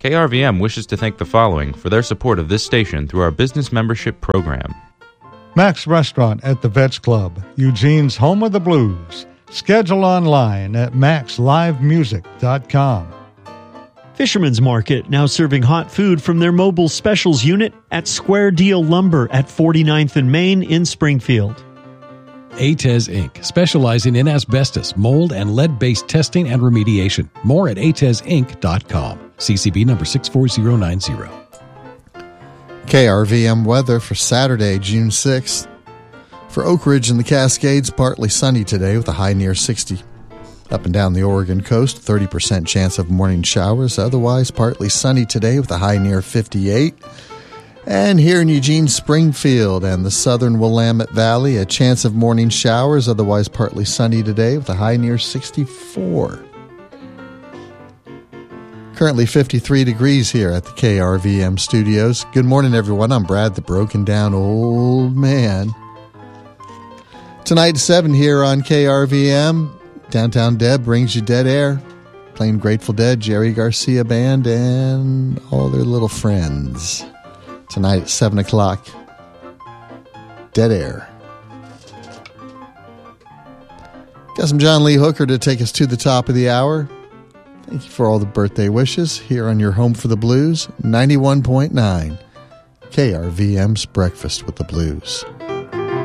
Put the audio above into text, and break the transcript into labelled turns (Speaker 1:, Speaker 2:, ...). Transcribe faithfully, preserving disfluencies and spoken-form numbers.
Speaker 1: K R V M wishes to thank the following for their support of this station through our business membership program.
Speaker 2: Max Restaurant at the Vets Club, Eugene's home of the blues. Schedule online at max live music dot com.
Speaker 3: Fisherman's Market, now serving hot food from their mobile specials unit at Square Deal Lumber at forty-ninth and Main in Springfield.
Speaker 4: A T E S Incorporated, specializing in asbestos, mold, and lead-based testing and remediation. More at A T E S inc dot com. C C B number six four zero nine zero.
Speaker 5: K R V M weather for Saturday, June sixth. For Oak Ridge and the Cascades, partly sunny today with a high near sixty. Up and down the Oregon coast, thirty percent chance of morning showers. Otherwise, partly sunny today with a high near fifty-eight. And here in Eugene, Springfield, and the southern Willamette Valley, a chance of morning showers. Otherwise, partly sunny today with a high near sixty-four. Currently fifty-three degrees here at the K R V M studios. Good morning, everyone. I'm Brad, the broken down old man. Tonight at seven here on K R V M, Downtown Deb brings you Dead Air, playing Grateful Dead, Jerry Garcia Band, and all their little friends. Tonight at seven o'clock, Dead Air. Got some John Lee Hooker to take us to the top of the hour. Thank you for all the birthday wishes here on your Home for the Blues, ninety-one point nine K R V M's Breakfast with the Blues.